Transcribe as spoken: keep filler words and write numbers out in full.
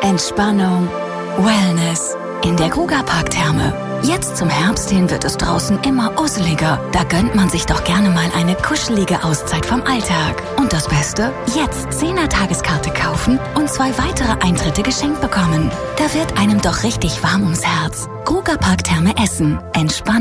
Entspannung, Wellness in der Krugerpark-Therme. Jetzt zum Herbst hin wird es draußen immer usseliger. Da gönnt man sich doch gerne mal eine kuschelige Auszeit vom Alltag. Und das Beste? Jetzt Zehner-Tageskarte kaufen und zwei weitere Eintritte geschenkt bekommen. Da wird einem doch richtig warm ums Herz. Krugerpark-Therme Essen. Entspannung.